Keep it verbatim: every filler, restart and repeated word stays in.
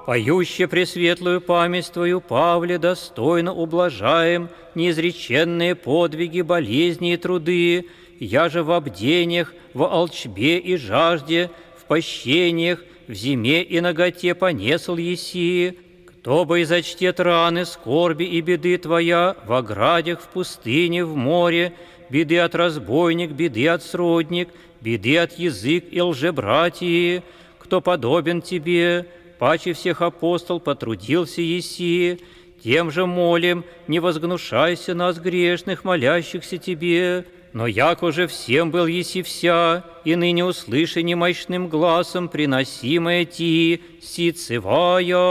Поюще пресветлую память Твою, Павле, достойно ублажаем неизреченные подвиги, болезни и труды, я же в обдениях, в алчбе и жажде, в пощениях, в зиме и наготе понесл еси. Кто бы изочтет раны, скорби и беды Твоя в оградях, в пустыне, в море, беды от разбойник, беды от сродник, беды от язык и лжебратьи, кто подобен Тебе, паче всех апостол потрудился еси, тем же молим, не возгнушайся нас, грешных, молящихся Тебе, но як уже всем был еси вся, и ныне услыши немощным глазом приносимое Ти, сицевая.